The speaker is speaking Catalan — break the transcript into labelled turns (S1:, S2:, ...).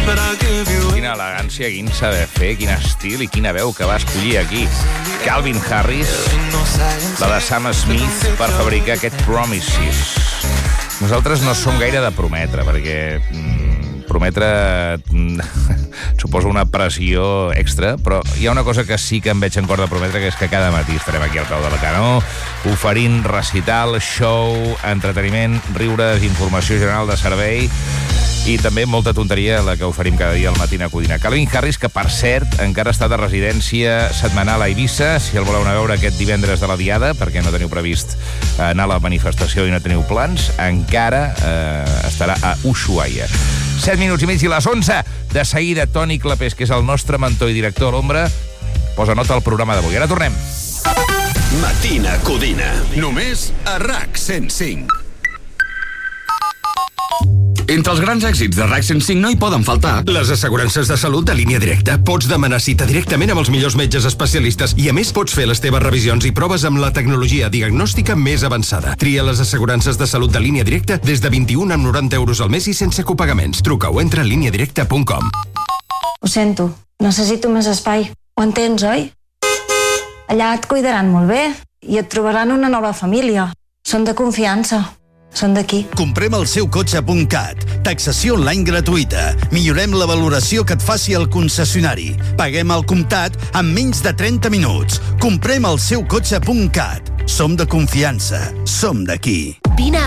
S1: Quina elegància, quin saber fer, quin estil i quina veu que va escollir aquí Calvin Harris, la de Sam Smith, per fabricar aquest Promises. Nosaltres no som gaire de prometre, perquè prometre suposa una pressió extra, però hi ha una cosa que sí que em veig en cor de prometre, que és que cada matí estarem aquí al peu de la canó, oferint recital, show, entreteniment, riures, informació general de servei, i també molta tonteria la que oferim cada dia al Matina Codina. Calvin Harris, que per cert encara està de residència setmanal a Eivissa, si el voleu anar a veure aquest divendres de la Diada, perquè no teniu previst anar a la manifestació i no teniu plans, encara estarà a Ushuaia. 7 minuts i mig i les 11. De seguida, Toni Clapés, que és el nostre mentor i director a l'ombra, posa nota al programa d'avui. Ara tornem.
S2: Matina Codina. Només a RAC 105.
S3: Entre els grans èxits de RAC 105 no hi poden faltar
S4: les assegurances de salut de Línia Directa. Pots demanar cita directament amb els millors metges especialistes i, a més, pots fer les teves revisions i proves amb la tecnologia diagnòstica més avançada. Tria les assegurances de salut de Línia Directa des de 21 amb 90 euros al mes i sense copagaments. Truca o entra a lineadirecta.com.
S5: Ho sento, necessito més espai. Ho entens, oi? Allà et cuidaran molt bé i et trobaran una nova família. Són de confiança. Són d'aquí.
S6: Comprem el seu cotxe.cat. Taxació online gratuïta. Millorem la valoració que et faci el concessionari. Paguem al comptat en menys de 30 minuts. Comprem el seu cotxe.cat. Som de confiança. Som d'aquí.
S7: Vine